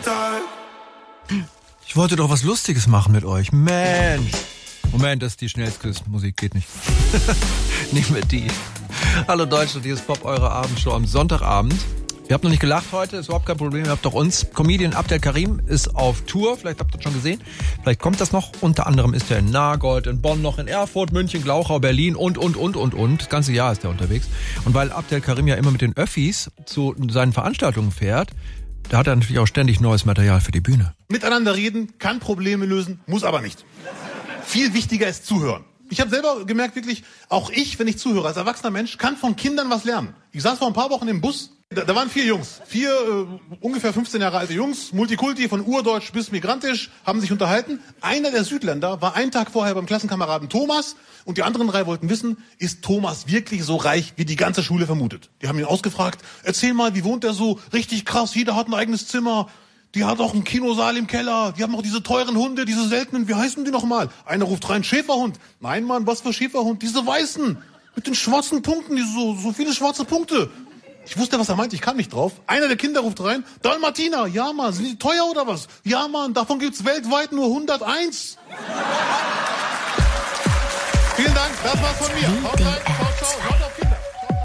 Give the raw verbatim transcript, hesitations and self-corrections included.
Tag. Ich wollte doch was Lustiges machen mit euch. Mensch. Moment, das ist die Schnellsküss-Musik, geht nicht. Nehmen wir die. Hallo Deutschland, hier ist Pop, eure Abendshow am Sonntagabend. Ihr habt noch nicht gelacht heute, ist überhaupt kein Problem, ihr habt doch uns. Comedian Abdel Karim ist auf Tour, vielleicht habt ihr das schon gesehen. Vielleicht kommt das noch. Unter anderem ist er in Nagold, in Bonn, noch in Erfurt, München, Glauchau, Berlin und, und, und, und, und. Das ganze Jahr ist er unterwegs. Und weil Abdel Karim ja immer mit den Öffis zu seinen Veranstaltungen fährt, da hat er natürlich auch ständig neues Material für die Bühne. Miteinander reden, kann Probleme lösen, muss aber nicht. Viel wichtiger ist zuhören. Ich habe selber gemerkt, wirklich, auch ich, wenn ich zuhöre, als erwachsener Mensch, kann von Kindern was lernen. Ich saß vor ein paar Wochen im Bus, da, da waren vier Jungs, vier äh, ungefähr fünfzehn Jahre alte Jungs, Multikulti, von urdeutsch bis migrantisch, haben sich unterhalten. Einer der Südländer war einen Tag vorher beim Klassenkameraden Thomas und die anderen drei wollten wissen, ist Thomas wirklich so reich, wie die ganze Schule vermutet? Die haben ihn ausgefragt, erzähl mal, wie wohnt er so? Richtig krass, jeder hat ein eigenes Zimmer. Die hat auch einen Kinosaal im Keller. Die haben auch diese teuren Hunde, diese seltenen. Wie heißen die nochmal? Einer ruft rein, Schäferhund. Nein, Mann, was für Schäferhund? Diese weißen. Mit den schwarzen Punkten, diese so, so viele schwarze Punkte. Ich wusste, was er meint, ich kam nicht drauf. Einer der Kinder ruft rein, Dalmatiner. Ja, Mann, sind die teuer oder was? Ja, Mann, davon gibt's weltweit nur hunderteins. Vielen Dank, das war's von mir. Haut rein, ciao, ciao.